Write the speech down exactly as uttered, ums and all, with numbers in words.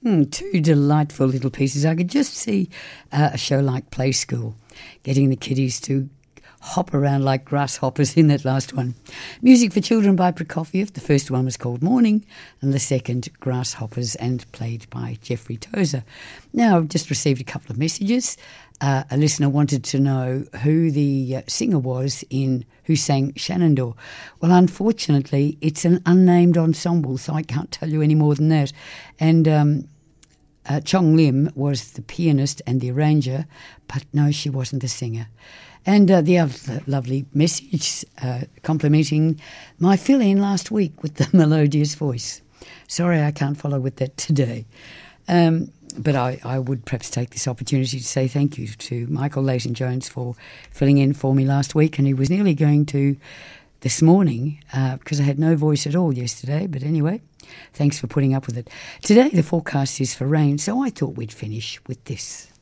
Mm, two delightful little pieces. I could just see uh, a show like Play School getting the kiddies to hop around like grasshoppers in that last one. Music for Children by Prokofiev. The first one was called Morning and the second Grasshoppers, and played by Jeffrey Tozer. Now, I've just received a couple of messages. Uh, a listener wanted to know who the uh, singer was in who sang Shenandoah. Well, unfortunately, it's an unnamed ensemble, so I can't tell you any more than that. And um, uh, Chong Lim was the pianist and the arranger, but no, she wasn't the singer. And uh, the other lovely message uh, complimenting my fill-in last week with the melodious voice. Sorry I can't follow with that today. Um, but I, I would perhaps take this opportunity to say thank you to Michael Leighton-Jones for filling in for me last week, and he was nearly going to this morning uh, because I had no voice at all yesterday. But anyway, thanks for putting up with it. Today the forecast is for rain, so I thought we'd finish with this.